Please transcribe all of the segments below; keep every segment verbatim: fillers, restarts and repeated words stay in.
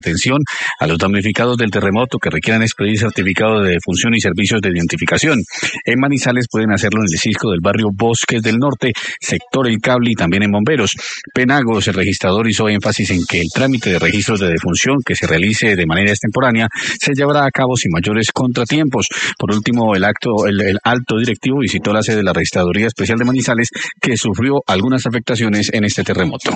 Atención a los damnificados del terremoto que requieran expedir certificado de defunción y servicios de identificación. En Manizales pueden hacerlo en el Cisco del barrio Bosques del Norte, sector El Cable y también en Bomberos. Penagos, el registrador, hizo énfasis en que el trámite de registros de defunción que se realice de manera extemporánea se llevará a cabo sin mayores contratiempos. Por último, el acto, el, el alto directivo visitó la sede de la Registraduría Especial de Manizales, que sufrió algunas afectaciones en este terremoto.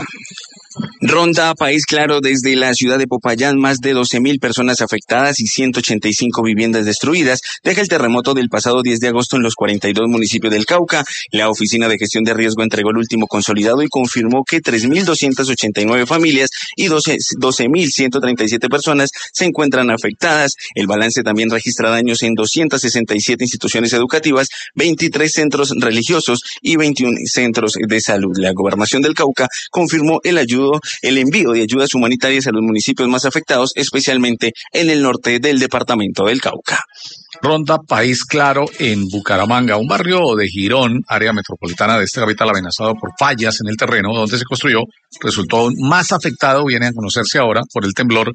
Ronda País Claro desde la ciudad de Popayán, más de doce mil personas afectadas y ciento ochenta y cinco viviendas destruidas. Deja el terremoto del pasado diez de agosto en los cuarenta y dos municipios del Cauca. La Oficina de Gestión de Riesgo entregó el último consolidado y confirmó que tres mil doscientas ochenta y nueve familias y doce mil ciento treinta y siete personas se encuentran afectadas. El balance también registra daños en doscientas sesenta y siete instituciones educativas, veintitrés centros religiosos y veintiún centros de salud. La Gobernación del Cauca confirmó el ayudo el envío de ayudas humanitarias a los municipios más afectados, especialmente en el norte del departamento del Cauca. Ronda País Claro en Bucaramanga, un barrio de Girón, área metropolitana de este capital amenazado por fallas en el terreno donde se construyó, resultó aún más afectado, viene a conocerse ahora, por el temblor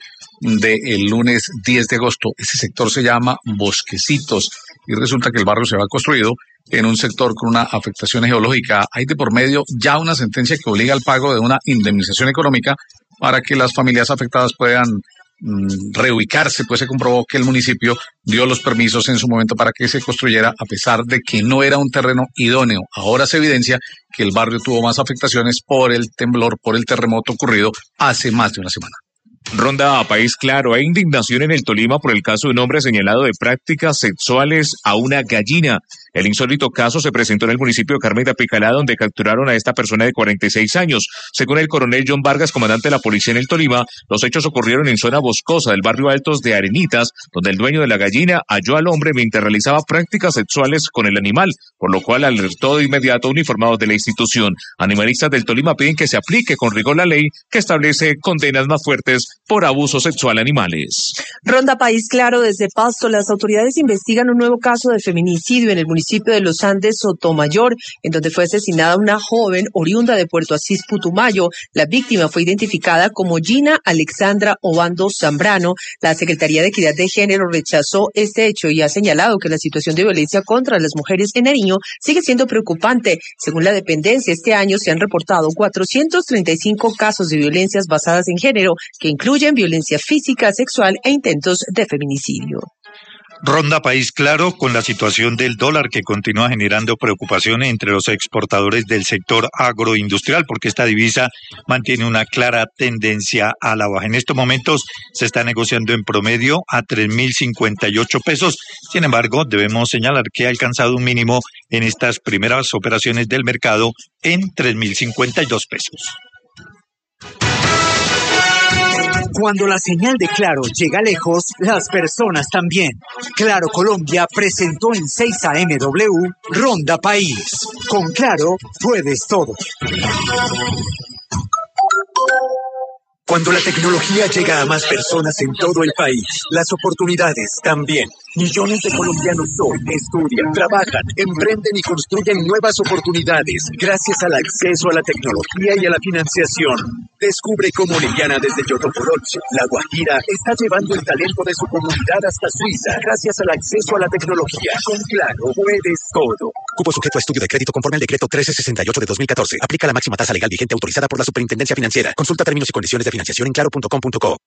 del lunes diez de agosto. Ese sector se llama Bosquecitos y resulta que el barrio se va construido en un sector con una afectación geológica. Hay de por medio ya una sentencia que obliga al pago de una indemnización económica para que las familias afectadas puedan mmm, reubicarse. Pues se comprobó que el municipio dio los permisos en su momento para que se construyera, a pesar de que no era un terreno idóneo. Ahora se evidencia que el barrio tuvo más afectaciones por el temblor, por el terremoto ocurrido hace más de una semana. Ronda a País Claro. Hay indignación en el Tolima por el caso de un hombre señalado de prácticas sexuales a una gallina. El insólito caso se presentó en el municipio de Carmen de Apicalá, donde capturaron a esta persona de cuarenta y seis años. Según el coronel John Vargas, comandante de la policía en el Tolima, los hechos ocurrieron en zona boscosa del barrio Altos de Arenitas, donde el dueño de la gallina halló al hombre mientras realizaba prácticas sexuales con el animal, por lo cual alertó de inmediato a uniformados de la institución. Animalistas del Tolima piden que se aplique con rigor la ley que establece condenas más fuertes por abuso sexual a animales. Ronda País Claro desde Pasto. Las autoridades investigan un nuevo caso de feminicidio en el municipio de Los Andes, Sotomayor, en donde fue asesinada una joven oriunda de Puerto Asís, Putumayo. La víctima fue identificada como Gina Alexandra Obando Zambrano. La Secretaría de Equidad de Género rechazó este hecho y ha señalado que la situación de violencia contra las mujeres en Nariño sigue siendo preocupante. Según la dependencia, este año se han reportado cuatrocientos treinta y cinco casos de violencias basadas en género, que incluyen violencia física, sexual e intentos de feminicidio. Ronda País Claro con la situación del dólar, que continúa generando preocupación entre los exportadores del sector agroindustrial, porque esta divisa mantiene una clara tendencia a la baja. En estos momentos se está negociando en promedio a tres mil cincuenta y ocho pesos. Sin embargo, debemos señalar que ha alcanzado un mínimo en estas primeras operaciones del mercado en tres mil cincuenta y dos pesos. Cuando la señal de Claro llega lejos, las personas también. Claro Colombia presentó en seis A M W Ronda País. Con Claro puedes todo. Cuando la tecnología llega a más personas en todo el país, las oportunidades también. Millones de colombianos hoy estudian, trabajan, emprenden y construyen nuevas oportunidades gracias al acceso a la tecnología y a la financiación. Descubre cómo Liliana desde Yotopololche, La Guajira, está llevando el talento de su comunidad hasta Suiza gracias al acceso a la tecnología. Con Claro puedes todo. Cupo sujeto a estudio de crédito conforme al decreto trece sesenta y ocho de dos mil catorce. Aplica la máxima tasa legal vigente autorizada por la Superintendencia Financiera. Consulta términos y condiciones de financiación en claro punto com punto co.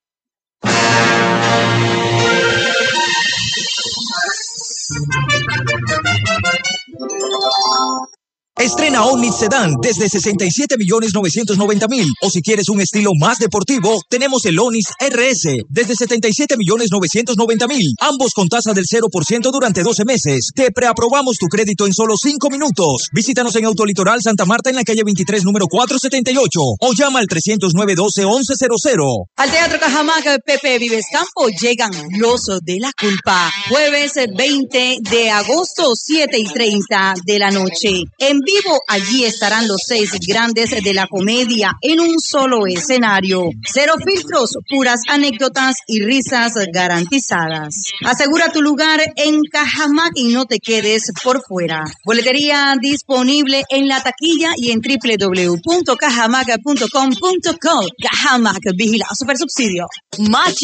Estrena Onix Sedan desde sesenta y siete millones novecientos noventa mil. O si quieres un estilo más deportivo, tenemos el Onix R S desde setenta y siete millones novecientos noventa mil. Ambos con tasa del cero por ciento durante doce meses. Te preaprobamos tu crédito en solo cinco minutos. Visítanos en Autolitoral Santa Marta en la calle veintitrés, número cuatrocientos setenta y ocho. O llama al trescientos nueve, doce, once cero cero. Al Teatro Cajamarca Pepe Vives Campo llegan Los de la Culpa. Jueves veinte de agosto, siete y treinta de la noche. En vivo, allí estarán los seis grandes de la comedia en un solo escenario. Cero filtros, puras anécdotas y risas garantizadas. Asegura tu lugar en Cajamac y no te quedes por fuera. Boletería disponible en la taquilla y en doble u doble u doble u punto cajamac punto com punto co. Cajamac, vigila Supersubsidio. Machi.